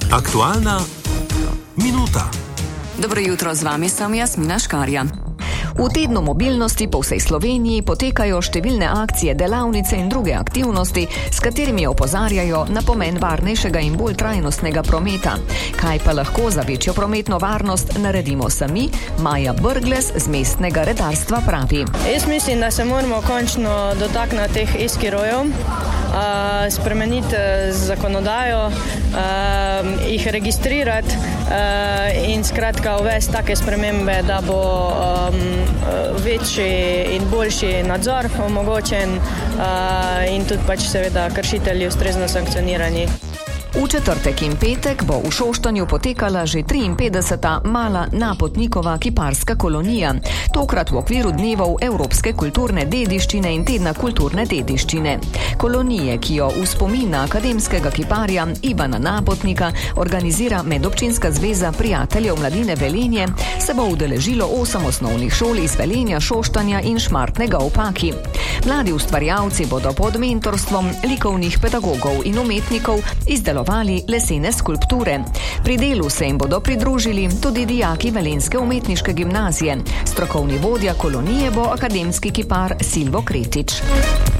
Aktualna minuta. Dobro jutro, z vami sem Jasmina Škarja. V tednu mobilnosti po vsej Sloveniji potekajo številne akcije, delavnice in druge aktivnosti, s katerimi opozarjajo na pomen varnejšega in bolj trajnostnega prometa. Kaj pa lahko za večjo prometno varnost naredimo sami? Maja Brglez z mestnega redarstva pravi. Jaz mislim, da se moramo končno dotakniti teh e-skirojev, spremeniti zakonodajo, jih registrirati in skratka uvesti take spremembe, da bo večji in boljši nadzor omogočen in tudi pač seveda kršitelji ustrezno sankcionirani. V četrtek in petek bo v Šoštanju potekala že 53. mala napotnikova kiparska kolonija, tokrat v okviru dnevov Evropske kulturne dediščine in tedna kulturne dediščine. Kolonije, ki jo v spomin na akademskega kiparja Ivana Napotnika organizira Medobčinska zveza prijateljev mladine Velenje, se bo udeležilo 8 osnovnih šol iz Velenja, Šoštanja in Šmartnega ob Paki. Mladi ustvarjalci bodo pod mentorstvom likovnih pedagogov in umetnikov izdelovali lesene skulpture. Pri delu se jim bodo pridružili tudi dijaki Velenjske umetniške gimnazije. Strokovni vodja kolonije bo akademski kipar Silvo Kretič.